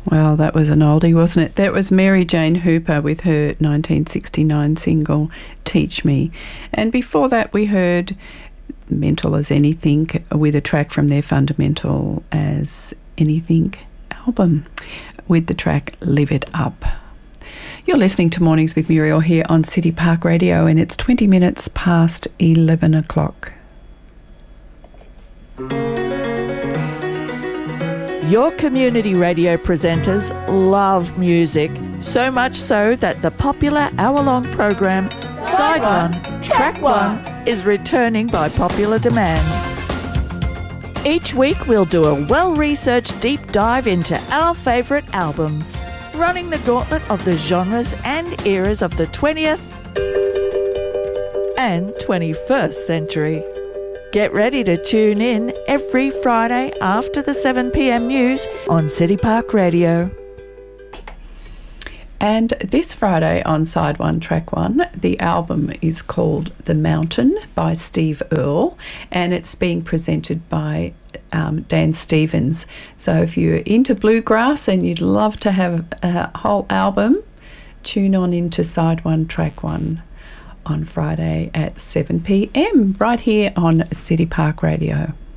Well, that was an oldie, wasn't it? That was Mary Jane Hooper with her 1969 single, Teach Me. And before that, we heard Mental as Anything with a track from their Fundamental as Anything album with the track Live It Up. You're listening to Mornings with Muriel here on City Park Radio, and it's 20 minutes past 11 o'clock. Your community radio presenters love music, so much so that the popular hour-long program Side One, Track One is returning by popular demand. Each week we'll do a well-researched deep dive into our favourite albums, running the gauntlet of the genres and eras of the 20th and 21st century. Get ready to tune in every Friday after the 7 p.m. news on City Park Radio. And this Friday on Side One, Track One, the album is called The Mountain by Steve Earle, and it's being presented by Dan Stevens. So if you're into bluegrass and you'd love to have a whole album, tune on into Side One, Track One on Friday at 7 p.m. right here on City Park Radio.